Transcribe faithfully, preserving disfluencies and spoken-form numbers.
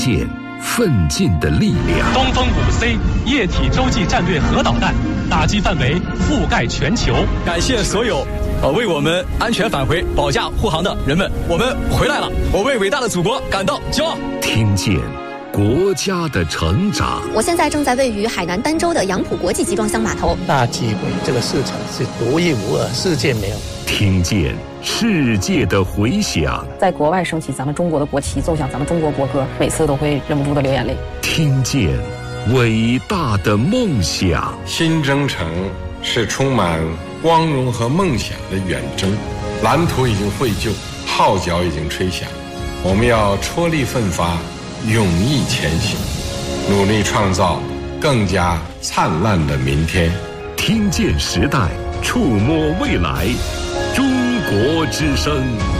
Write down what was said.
见奋进的力量。 东风五 C 液体洲际战略核导弹打击范围覆盖全球。 感谢所有呃为我们安全返回保驾护航的人们，我们回来了，我为伟大的祖国感到骄傲。 听见国家的成长。 我现在正在位于海南儋州的杨浦国际集装箱码头。 大机会，这个市场是独一无二，世界没有。 听见世界的回响， 在国外升起咱们中国的国旗，奏响咱们中国国歌，每次都会忍不住的流眼泪。 听见伟大的梦想。 新征程是充满光荣和梦想的远征，蓝图已经绘就，号角已经吹响，我们要踔厉奋发，勇毅前行，努力创造更加灿烂的明天。 听见时代，触摸未来，中国之声。